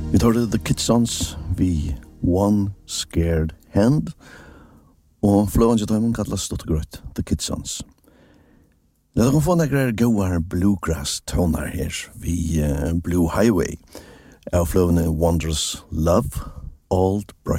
Vi tar The Kitsons vi One Scared Hand og fløven til tøymen kallas Stottegrøtt The Kitsons. Det er få nekker goar bluegrass toner her vi Blue Highway av fløvene Wondrous Love, Old Brush